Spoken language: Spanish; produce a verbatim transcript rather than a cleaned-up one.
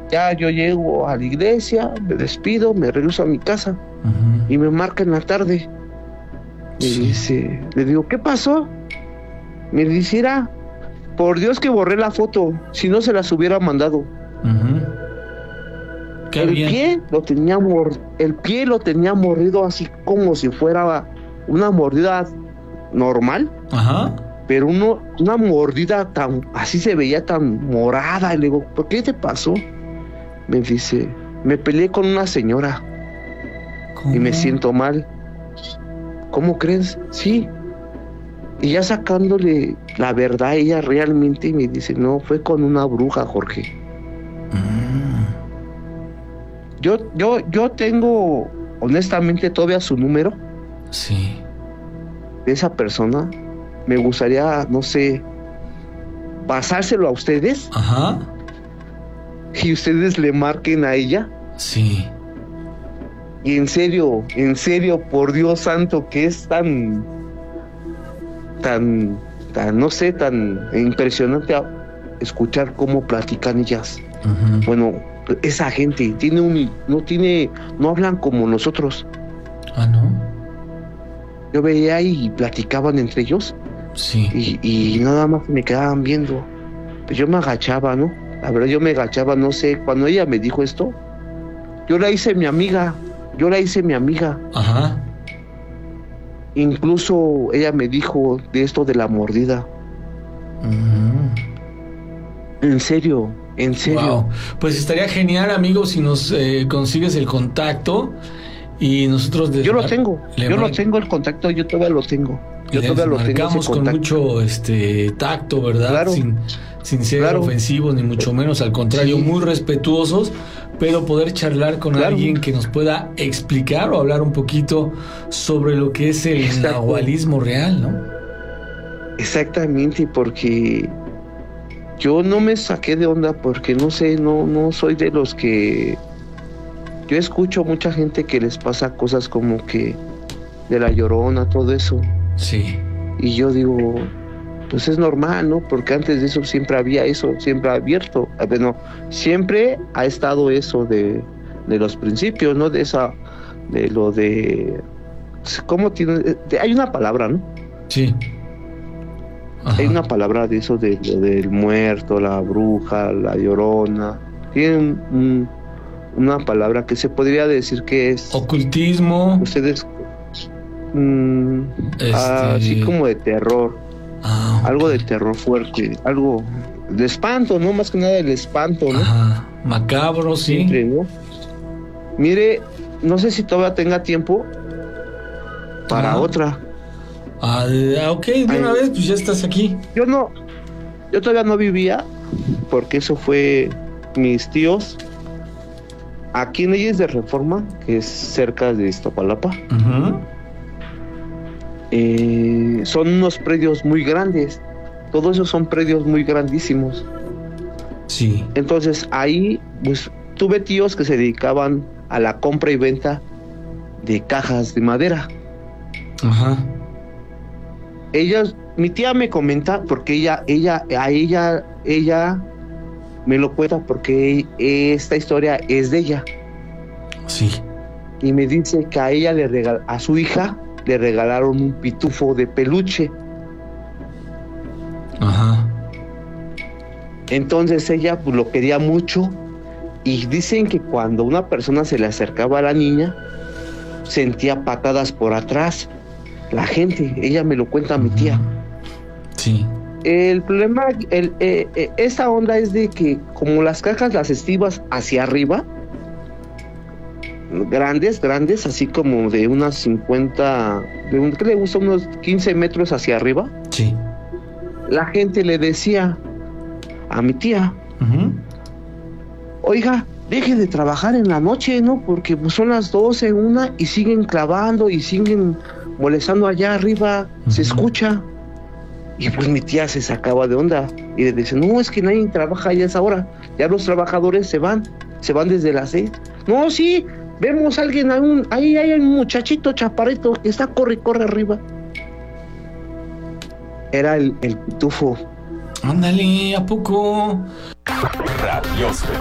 Ya yo llego a la iglesia, me despido, me regreso a mi casa, uh-huh. y me marca en la tarde. Me sí. dice, le digo, ¿qué pasó? Me dice, era, por Dios que borré la foto, si no se las hubiera mandado. Uh-huh. Qué el bien. pie lo tenía mor- el pie lo tenía mordido así como si fuera una mordida normal. Ajá. Pero uno, una mordida tan, así se veía tan morada. Y le digo, ¿por qué te pasó? Me dice, me peleé con una señora. ¿Cómo? Y me siento mal. ¿Cómo crees? Sí. Y ya sacándole la verdad, ella realmente me dice, no, fue con una bruja, Jorge. Mm. Yo, yo, yo tengo, honestamente, todavía su número. Sí. De esa persona. Me gustaría, no sé, pasárselo a ustedes. Ajá. Y ustedes le marquen a ella. Sí. Y en serio, en serio, por Dios santo, que es tan, tan, tan, no sé, tan impresionante escuchar cómo platican ellas. Uh-huh. Bueno, esa gente tiene un, no tiene, no hablan como nosotros. Ah, ¿no? Yo veía y platicaban entre ellos. Sí. Y, y nada más me quedaban viendo. Pues yo me agachaba, ¿no? La verdad, yo me agachaba, no sé, cuando ella me dijo esto, yo la hice mi amiga, yo la hice mi amiga. Ajá. Incluso ella me dijo de esto de la mordida. Uh-huh. En serio, en serio. Wow. Pues estaría genial, amigo, si nos eh, consigues el contacto y nosotros... Yo lo tengo, yo mar... lo tengo el contacto, yo todavía lo tengo. Yo todavía lo tengo. Marcamos con mucho este tacto, ¿verdad? Claro. Sin, sin ser claro. ofensivos, ni mucho menos, al contrario, sí. muy respetuosos, pero poder charlar con claro. alguien que nos pueda explicar o hablar un poquito sobre lo que es el Exacto. nahualismo real, ¿no? Exactamente, porque yo no me saqué de onda, porque no sé, no, no soy de los que... Yo escucho mucha gente que les pasa cosas como que de la Llorona, todo eso. Sí. Y yo digo, pues es normal, ¿no? Porque antes de eso siempre había eso, siempre ha abierto. Bueno, siempre ha estado eso de, de los principios, ¿no? De esa, de lo de... ¿Cómo tiene? De, hay una palabra, ¿no? Sí. Ajá. Hay una palabra de eso, de lo del muerto, la bruja, la Llorona. Tienen un, una palabra que se podría decir que es... Ocultismo. Ustedes... Mm, este... así como de terror. Ah, okay. Algo de terror fuerte, algo de espanto, ¿no? Más que nada el espanto, ¿no? Ajá. Macabro, sí. Siempre, ¿no? Mire, no sé si todavía tenga tiempo para ah. otra. Ah, ok, de Ay, una vez, pues ya estás aquí. Yo no, yo todavía no vivía, porque eso fue mis tíos. Aquí en Leyes de Reforma, que es cerca de Iztapalapa. Uh-huh. Eh, son unos predios muy grandes. Todos esos son predios muy grandísimos. Sí. Entonces ahí pues tuve tíos que se dedicaban a la compra y venta de cajas de madera. Ajá. Ellas, mi tía me comenta porque ella, ella, a ella, ella me lo cuenta porque esta historia es de ella. Sí. Y me dice que a ella le regal, a su hija le regalaron un pitufo de peluche. Ajá. Entonces ella pues lo quería mucho y dicen que cuando una persona se le acercaba a la niña sentía patadas por atrás. La gente, ella me lo cuenta a mi tía. Sí. El problema, el, eh, eh, esta onda es de que como las cajas las estivas hacia arriba, grandes, grandes, así como de unas cincuenta, de un, ¿qué le gusta? Unos quince metros hacia arriba. Sí. La gente le decía a mi tía, uh-huh. oiga, deje de trabajar en la noche, ¿no? Porque pues, son las doce, una, y siguen clavando y siguen molestando allá arriba, uh-huh. se escucha. Y pues mi tía se sacaba de onda y le dice, no, es que nadie trabaja ya a esa hora, ya los trabajadores se van, se van desde las seis. No, sí, vemos a alguien, un, ahí hay un muchachito chaparrito que está corre, corre arriba. Era el, el pitufo. Ándale, ¿a poco? Radiósfera.